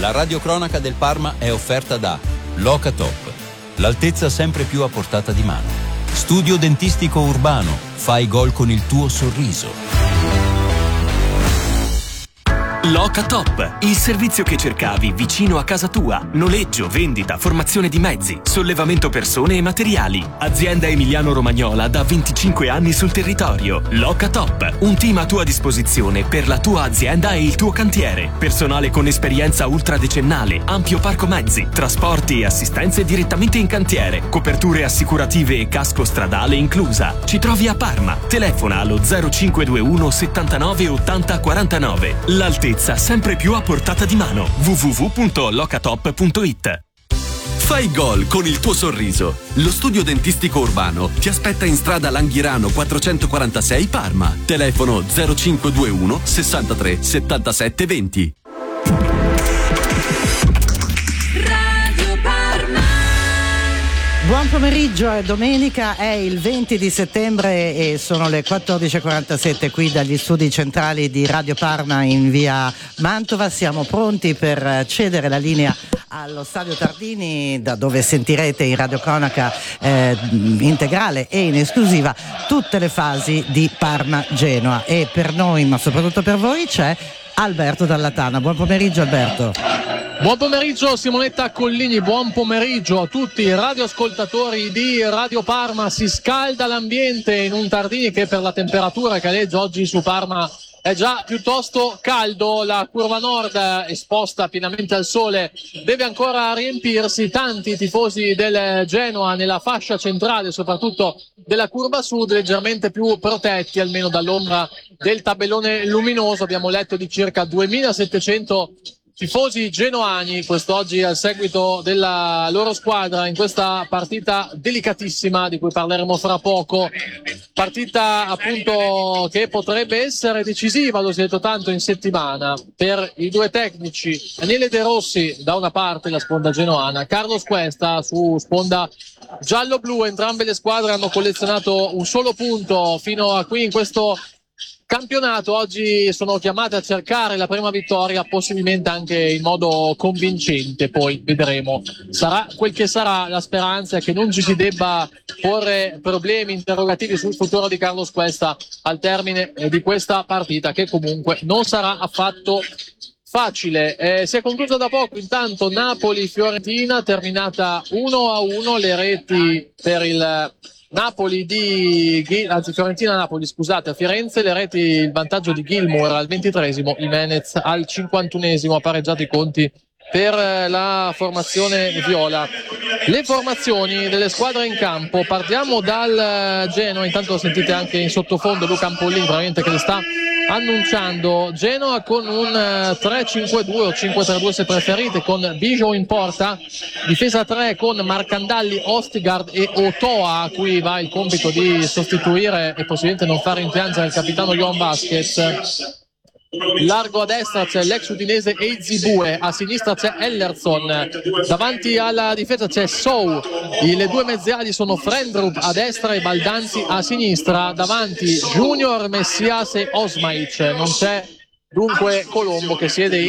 La radiocronaca del Parma è offerta da Locatop, l'altezza sempre più a portata di mano. Studio dentistico urbano, fai gol con il tuo sorriso. Locatop, il servizio che cercavi vicino a casa tua. Noleggio, vendita, formazione di mezzi, sollevamento persone e materiali. Azienda emiliano-romagnola da 25 anni sul territorio. Locatop, un team a tua disposizione per la tua azienda e il tuo cantiere. Personale con esperienza ultradecennale, ampio parco mezzi, trasporti e assistenze direttamente in cantiere, coperture assicurative e casco stradale inclusa. Ci trovi a Parma. Telefona allo 0521 79 80 49. L'altezza sempre più a portata di mano. www.locatop.it. Fai gol con il tuo sorriso. Lo studio dentistico urbano ti aspetta in strada Langhirano 446 Parma. Telefono 0521 63 77 20. Buon pomeriggio, è domenica, è il 20 di settembre e sono le 14.47 qui dagli studi centrali di Radio Parma in via Mantova. Siamo pronti per cedere la linea allo Stadio Tardini, da dove sentirete in radiocronaca integrale e in esclusiva tutte le fasi di Parma-Genoa. E per noi, ma soprattutto per voi, c'è Alberto Dallatana. Buon pomeriggio Alberto. Buon pomeriggio Simonetta Collini, buon pomeriggio a tutti i radioascoltatori di Radio Parma. Si scalda l'ambiente in un Tardini che per la temperatura che aleggia oggi su Parma è già piuttosto caldo. La curva nord, esposta pienamente al sole, deve ancora riempirsi. Tanti tifosi del Genoa nella fascia centrale, soprattutto della curva sud, leggermente più protetti almeno dall'ombra del tabellone luminoso. Abbiamo letto di circa 2700 tifosi genoani quest'oggi al seguito della loro squadra in questa partita delicatissima di cui parleremo fra poco. Partita appunto che potrebbe essere decisiva, lo si è detto tanto in settimana, per i due tecnici Daniele De Rossi da una parte, la sponda genoana, Carlos Cuesta su sponda giallo-blu. Entrambe le squadre hanno collezionato un solo punto fino a qui in questo campionato. Oggi sono chiamate a cercare la prima vittoria, possibilmente anche in modo convincente, poi vedremo. Sarà quel che sarà. La speranza è che non ci si debba porre problemi interrogativi sul futuro di Carlos Cuesta al termine di questa partita, che comunque non sarà affatto facile. Si è conclusa da poco intanto Napoli-Fiorentina, terminata 1-1, le reti per il Napoli Fiorentina-Napoli, scusate, a Firenze, le reti, il vantaggio di Gilmour al 23esimo, Jimenez al 51esimo, ha pareggiato i conti per la formazione viola. Le formazioni delle squadre in campo, partiamo dal Genoa. Intanto sentite anche in sottofondo Luca Ampollini probabilmente che le sta annunciando. Genoa con un 3-5-2 o 5-3-2 se preferite, con Bijo in porta, difesa 3 con Marcandalli, Ostigard e Otoa, a cui va il compito di sostituire e possibilmente non far rimpiangere il capitano Johan Vasquez. Largo a destra c'è l'ex udinese Eizibue, a sinistra c'è Ellerson, davanti alla difesa c'è Sou, le due mezziali sono Frendrup a destra e Baldanzi a sinistra, davanti Junior, Messias e Osmaic. Non c'è dunque Colombo che siede